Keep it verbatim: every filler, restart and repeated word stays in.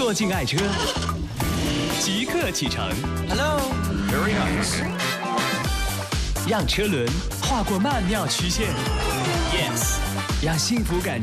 坐进爱车，即刻启程。 Hello, very nice。 让车轮划过曼妙曲线 ，Yes， 让幸福感